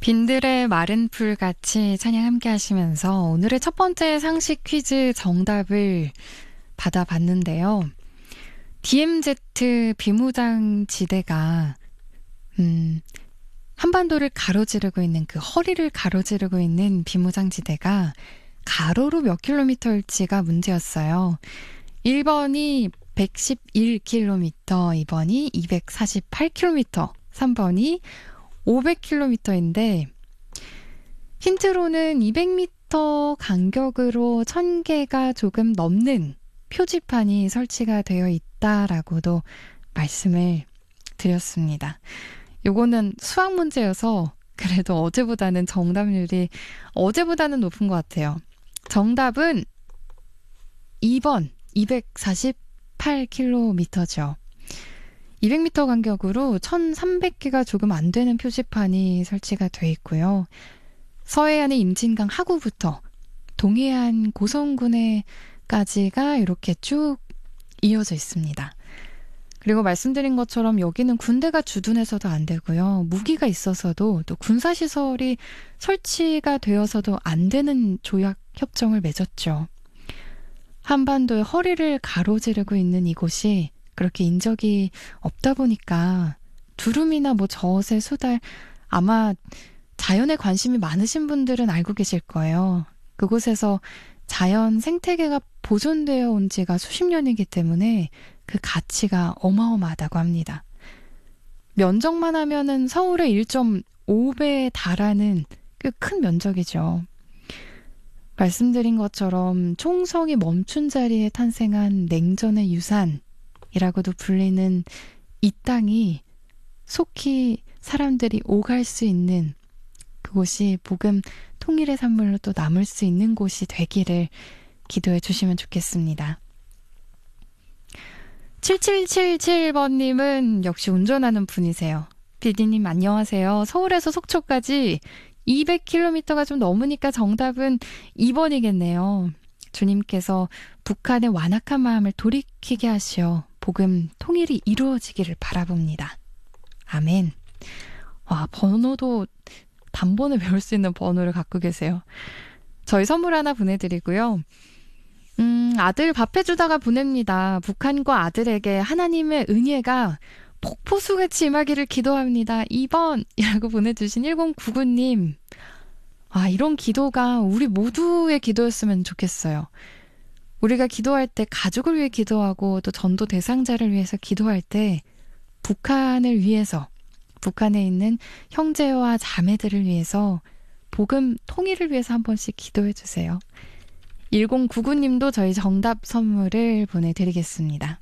빈들의 마른 풀같이 찬양 함께 하시면서 오늘의 첫 번째 상식 퀴즈 정답을 받아봤는데요. DMZ 비무장지대가 한반도를 가로지르고 있는 그 허리를 가로지르고 있는 비무장지대가 가로로 몇 킬로미터일지가 문제였어요. 1번이 111km, 2번이 248km, 3번이 500km인데 힌트로는 200m 간격으로 1000개가 조금 넘는 표지판이 설치가 되어 있다라고도 말씀을 드렸습니다. 요거는 수학 문제여서 그래도 어제보다는 정답률이 어제보다는 높은 것 같아요. 정답은 2번 248km죠. 200m 간격으로 1300개가 조금 안 되는 표지판이 설치가 돼 있고요. 서해안의 임진강 하구부터 동해안 고성군에까지가 이렇게 쭉 이어져 있습니다. 그리고 말씀드린 것처럼 여기는 군대가 주둔해서도 안 되고요. 무기가 있어서도 또 군사시설이 설치가 되어서도 안 되는 조약 협정을 맺었죠. 한반도의 허리를 가로지르고 있는 이곳이 그렇게 인적이 없다 보니까 두루미나 젖의 수달, 아마 자연에 관심이 많으신 분들은 알고 계실 거예요. 그곳에서 자연 생태계가 보존되어 온 지가 수십 년이기 때문에 그 가치가 어마어마하다고 합니다. 면적만 하면은 서울의 1.5배에 달하는 꽤 큰 면적이죠. 말씀드린 것처럼 총성이 멈춘 자리에 탄생한 냉전의 유산이라고도 불리는 이 땅이 속히 사람들이 오갈 수 있는 그곳이 복음 통일의 산물로 또 남을 수 있는 곳이 되기를 기도해 주시면 좋겠습니다. 7777번님은 역시 운전하는 분이세요. 비디님 안녕하세요. 서울에서 속초까지 200km가 좀 넘으니까 정답은 2번이겠네요. 주님께서 북한의 완악한 마음을 돌이키게 하시어 복음 통일이 이루어지기를 바라봅니다. 아멘. 와, 번호도 단번에 배울 수 있는 번호를 갖고 계세요. 저희 선물 하나 보내드리고요. 아들 밥 해주다가 보냅니다. 북한과 아들에게 하나님의 은혜가 폭포수같이 임하기를 기도합니다. 2번이라고 보내주신 1099님. 아, 이런 기도가 우리 모두의 기도였으면 좋겠어요. 우리가 기도할 때 가족을 위해 기도하고 또 전도 대상자를 위해서 기도할 때 북한을 위해서, 북한에 있는 형제와 자매들을 위해서 복음 통일을 위해서 한 번씩 기도해 주세요. 1099님도 저희 정답 선물을 보내드리겠습니다.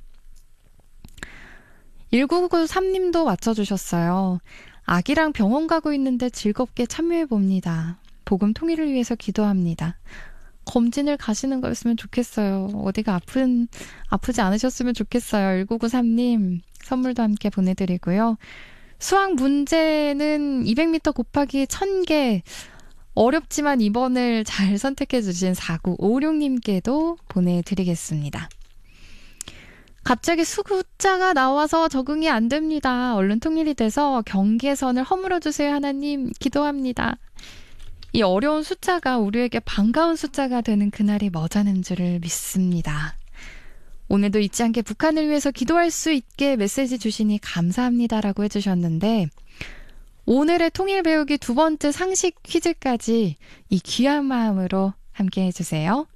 1993님도 맞춰주셨어요. 아기랑 병원 가고 있는데 즐겁게 참여해봅니다. 복음 통일을 위해서 기도합니다. 검진을 가시는 거였으면 좋겠어요. 어디가 아프지 않으셨으면 좋겠어요. 1993님 선물도 함께 보내드리고요. 수학 문제는 200m 곱하기 1000개 어렵지만 2번을 잘 선택해주신 4956님께도 보내드리겠습니다. 갑자기 숫자가 나와서 적응이 안 됩니다. 얼른 통일이 돼서 경계선을 허물어주세요. 하나님 기도합니다. 이 어려운 숫자가 우리에게 반가운 숫자가 되는 그날이 머자는 줄을 믿습니다. 오늘도 잊지 않게 북한을 위해서 기도할 수 있게 메시지 주시니 감사합니다라고 해주셨는데 오늘의 통일 배우기 두 번째 상식 퀴즈까지 이 귀한 마음으로 함께 해주세요.